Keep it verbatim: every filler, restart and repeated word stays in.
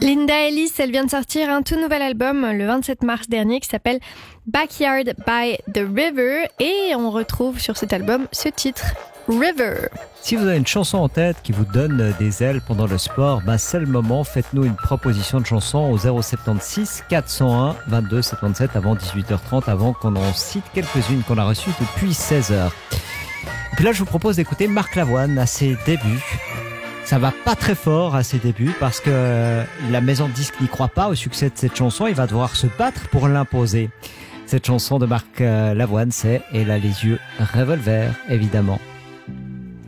Linda Ellis, elle vient de sortir un tout nouvel album le vingt-sept mars dernier qui s'appelle Backyard by the River et on retrouve sur cet album ce titre, River. Si vous avez une chanson en tête qui vous donne des ailes pendant le sport, ben c'est le moment, faites-nous une proposition de chanson au zéro sept six quatre zéro un vingt-deux soixante-dix-sept avant dix-huit heures trente, avant qu'on en cite quelques-unes qu'on a reçues depuis seize heures. Et puis là, je vous propose d'écouter Marc Lavoine à ses débuts. Ça va pas très fort à ses débuts parce que la maison de disques n'y croit pas au succès de cette chanson. Il va devoir se battre pour l'imposer. Cette chanson de Marc Lavoine, c'est « Elle a les yeux revolver », évidemment.